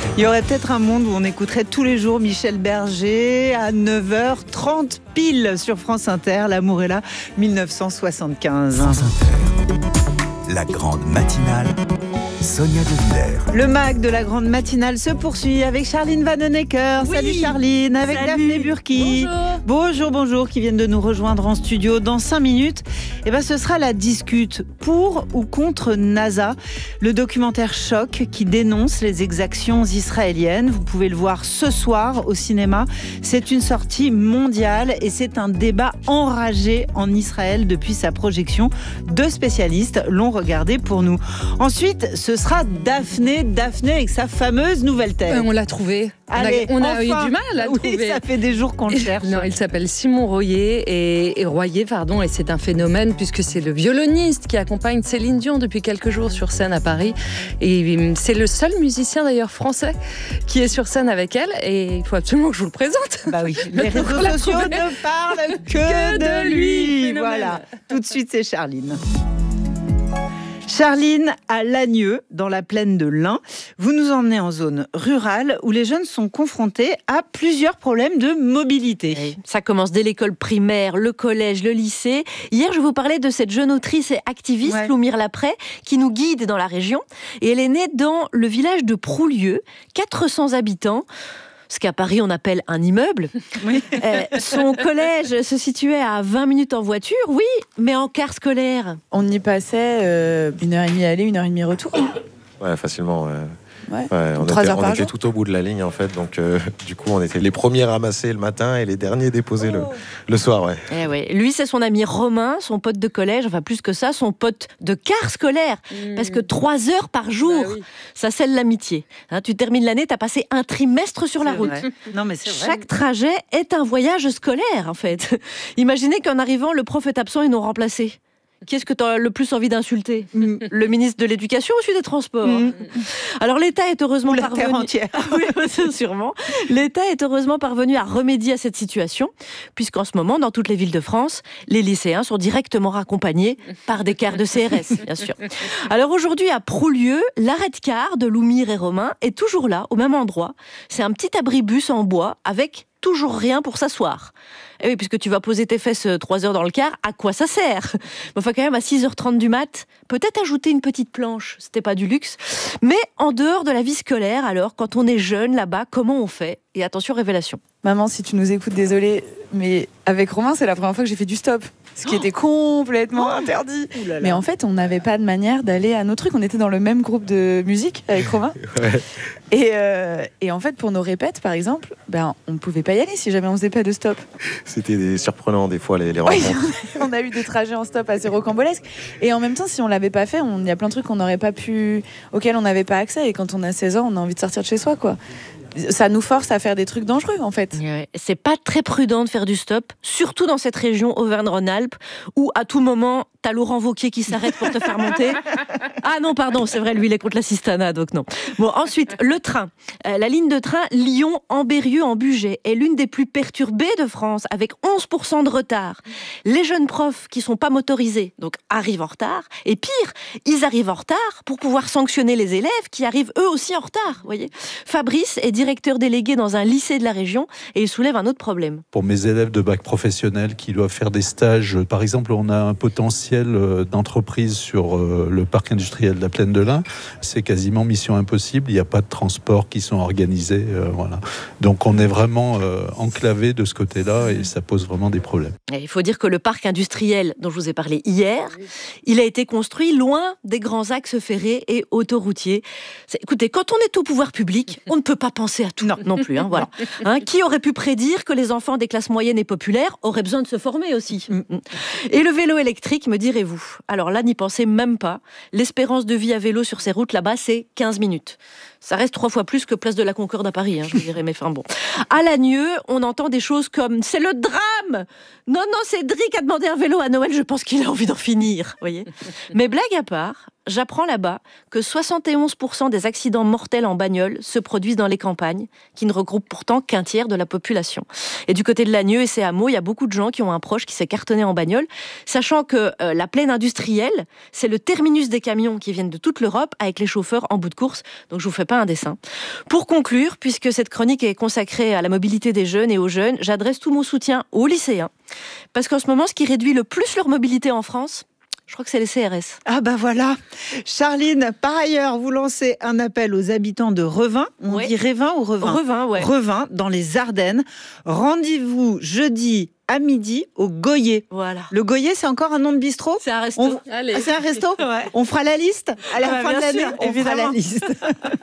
Il y aurait peut-être un monde où on écouterait tous les jours Michel Berger à 9h30 pile sur France Inter. L'amour est là, 1975. France Inter, la grande matinale, Sonia De Villers. Le mag de la grande matinale se poursuit avec Charline Vanhoenacker. Oui. Salut Charline, avec Salut. Daphné Burki. Bonjour, qui viennent de nous rejoindre en studio. Dans 5 minutes, ce sera la discute pour ou contre NASA, le documentaire Choc qui dénonce les exactions israéliennes. Vous pouvez le voir ce soir au cinéma. C'est une sortie mondiale et c'est un débat enragé en Israël depuis sa projection. 2 spécialistes l'ont regardé pour nous. Ensuite, ce sera Daphné avec sa fameuse nouvelle thèse. On l'a trouvé. Allez, on a enfin. eu du mal à le trouver. Oui, ça fait des jours qu'on le cherche. Non, il s'appelle Simon Royer et Royer, et c'est un phénomène puisque c'est le violoniste qui accompagne Céline Dion depuis quelques jours sur scène à Paris. Et c'est le seul musicien d'ailleurs français qui est sur scène avec elle. Et il faut absolument que je vous le présente. Bah oui, les réseaux sociaux ne parlent que de lui. Phénomène. Voilà, tout de suite c'est Charline. Charline, à Lagnieu, dans la plaine de l'Ain, vous nous emmenez en zone rurale où les jeunes sont confrontés à plusieurs problèmes de mobilité. Oui, ça commence dès l'école primaire, le collège, le lycée. Hier, je vous parlais de cette jeune autrice et activiste, Loumire Laprès, qui nous guide dans la région. Et elle est née dans le village de Proulieu, 400 habitants. Ce qu'à Paris on appelle un immeuble. Oui. Son collège se situait à 20 minutes en voiture, oui, mais en car scolaire. On y passait 1h30 aller, 1h30 retour. Ouais, facilement. Ouais. On 3 heures par était jour. tout au bout de la ligne en fait, donc du coup on était les premiers ramassés le matin et les derniers déposés le soir. Ouais. Eh ouais. Lui, c'est son ami Romain, son pote de collège, enfin plus que ça, son pote de car scolaire. Parce que 3 heures par jour, ça scelle l'amitié. Hein, tu termines l'année, t'as passé un trimestre sur la route. Non, mais c'est vrai. Chaque trajet est un voyage scolaire, en fait. Imaginez qu'en arrivant, le prof est absent et non remplacé. Qu'est-ce que tu as le plus envie d'insulter ? Le ministre de l'Éducation ou celui des Transports ? Alors l'État est heureusement la terre entière. Oui, sûrement. L'État est heureusement parvenu à remédier à cette situation, puisqu'en ce moment, dans toutes les villes de France, les lycéens sont directement raccompagnés par des cars de CRS, bien sûr. Alors aujourd'hui, à Proulieu, l'arrêt de car de Loumire et Romain est toujours là, au même endroit. C'est un petit abribus en bois avec toujours rien pour s'asseoir. Et oui, puisque tu vas poser tes fesses 3 heures dans le car, à quoi ça sert ? Enfin, quand même, à 6h30 du mat, peut-être ajouter une petite planche, c'était pas du luxe. Mais en dehors de la vie scolaire, alors, quand on est jeune là-bas, comment on fait ? Et attention, révélation. Maman, si tu nous écoutes, désolée, mais avec Romain, c'est la première fois que j'ai fait du stop. Ce qui était complètement interdit. Mais en fait, on n'avait pas de manière d'aller à nos trucs. On était dans le même groupe de musique avec Romain. Et en fait, pour nos répètes, par exemple, on ne pouvait pas y aller si jamais on ne faisait pas de stop. C'était surprenant des fois les rencontres. On a eu des trajets en stop assez rocambolesques. Et en même temps, si on l'avait pas fait, il y a plein de trucs auxquels on n'avait pas accès. Et quand on a 16 ans, on a envie de sortir de chez soi, quoi. Ça nous force à faire des trucs dangereux, en fait. Ouais, c'est pas très prudent de faire du stop, surtout dans cette région Auvergne-Rhône-Alpes, où à tout moment, t'as Laurent Wauquiez qui s'arrête pour te faire monter. Ah non, pardon, c'est vrai, lui, il est contre l'assistanat, donc non. Bon, ensuite, le train. La ligne de train Lyon-Ambérieu en Bugey est l'une des plus perturbées de France, avec 11% de retard. Les jeunes profs qui sont pas motorisés, donc arrivent en retard. Et pire, ils arrivent en retard pour pouvoir sanctionner les élèves qui arrivent eux aussi en retard, vous voyez. Fabrice est directeur délégué dans un lycée de la région et il soulève un autre problème. Pour mes élèves de bac professionnel qui doivent faire des stages, par exemple, on a un potentiel d'entreprise sur le parc industriel de la Plaine de l'Ain. C'est quasiment mission impossible. Il n'y a pas de transports qui sont organisés. Voilà. Donc on est vraiment enclavé de ce côté-là et ça pose vraiment des problèmes. Et il faut dire que le parc industriel dont je vous ai parlé hier, il a été construit loin des grands axes ferrés et autoroutiers. Écoutez, quand on est au pouvoir public, on ne peut pas penser à tout non plus. Voilà. Qui aurait pu prédire que les enfants des classes moyennes et populaires auraient besoin de se former aussi ? Et le vélo électrique, me direz-vous ? Alors là, n'y pensez même pas. L'espérance de vie à vélo sur ces routes là-bas, c'est 15 minutes. Ça reste 3 fois plus que place de la Concorde à Paris, je vous dirais, mais enfin bon. À Lagnieu, on entend des choses comme « c'est le drame !» Non, Cédric a demandé un vélo à Noël, je pense qu'il a envie d'en finir, voyez. Mais blague à part, j'apprends là-bas que 71% des accidents mortels en bagnole se produisent dans les campagnes, qui ne regroupent pourtant qu'un tiers de la population. Et du côté de Lagnieu et ses hameaux, il y a beaucoup de gens qui ont un proche qui s'est cartonné en bagnole, sachant que la plaine industrielle, c'est le terminus des camions qui viennent de toute l'Europe, avec les chauffeurs en bout de course. Donc je vous fais pas un dessin. Pour conclure, puisque cette chronique est consacrée à la mobilité des jeunes et aux jeunes, j'adresse tout mon soutien aux lycéens. Parce qu'en ce moment, ce qui réduit le plus leur mobilité en France, je crois que c'est les CRS. Ah bah voilà. Charline, par ailleurs, vous lancez un appel aux habitants de Revin. On dit Révin ou Revin ? Revin, ouais. Revin, dans les Ardennes. Rendez-vous jeudi à midi au Goyer. Voilà. Le Goyer, c'est encore un nom de bistrot ? C'est un resto. Ah, c'est un resto ? Ouais. On fera la liste à la fin de bien l'année. sûr, On fera la évidemment. liste.